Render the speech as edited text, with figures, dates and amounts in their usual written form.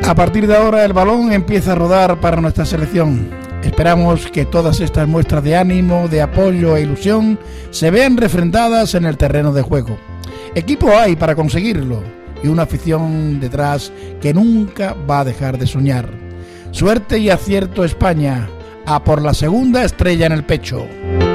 A partir de ahora el balón empieza a rodar para nuestra selección. Esperamos que todas estas muestras de ánimo, de apoyo e ilusión se vean refrendadas en el terreno de juego. Equipo hay para conseguirlo y una afición detrás que nunca va a dejar de soñar. Suerte y acierto España, a por la segunda estrella en el pecho.